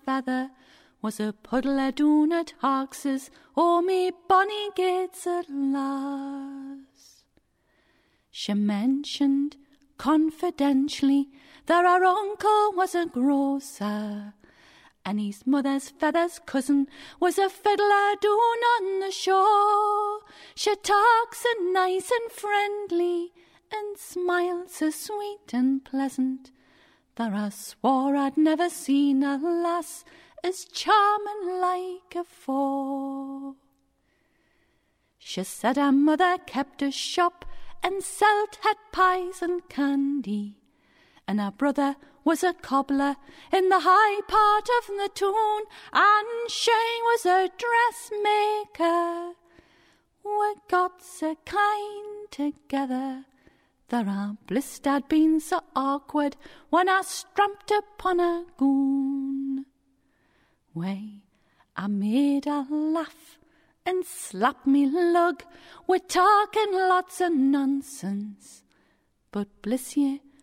feather was a puddle a doon at Hox's, oh me bonny gates at last. She mentioned confidentially that her uncle was a grocer, and his mother's feathers cousin was a fiddler doon on the shore. She talks so nice and friendly, and smiled so sweet and pleasant, that I swore I'd never seen a lass as charming like afore. She said her mother kept a shop and sold had pies and candy, and her brother was a cobbler in the high part of the town, and she was a dressmaker. We got so kind together that our bliss had been so awkward when I stramped upon a goon. Way, I made her laugh and slap me lug with talking lots of nonsense, but bliss ye,